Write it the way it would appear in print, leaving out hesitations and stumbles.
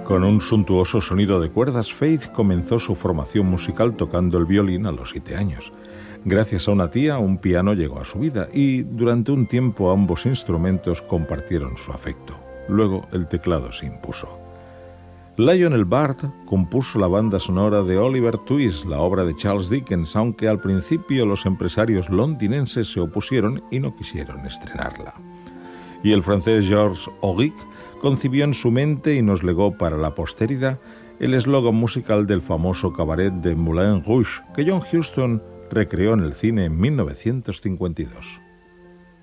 Con un suntuoso sonido de cuerdas, Faith comenzó su formación musical tocando el violín a los 7 años. Gracias a una tía, un piano llegó a su vida y durante un tiempo ambos instrumentos compartieron su afecto. Luego el teclado se impuso. Lionel Bart compuso la banda sonora de Oliver Twist, la obra de Charles Dickens, aunque al principio los empresarios londinenses se opusieron y no quisieron estrenarla. Y el francés Georges Auric concibió en su mente y nos legó para la posteridad el eslogan musical del famoso cabaret de Moulin Rouge que John Huston recreó en el cine en 1952.